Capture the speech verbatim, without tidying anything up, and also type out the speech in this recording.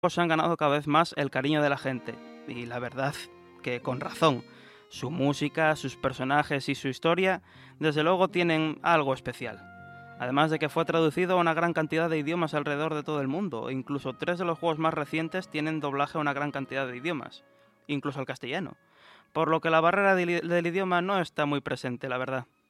se han ganado cada vez más el cariño de la gente, y la verdad que con razón. Su música, sus personajes y su historia, desde luego tienen algo especial. Además de que fue traducido a una gran cantidad de idiomas alrededor de todo el mundo, e incluso tres de los juegos más recientes tienen doblaje a una gran cantidad de idiomas, incluso al castellano. Por lo que la barrera del, del idioma no está muy presente, la verdad.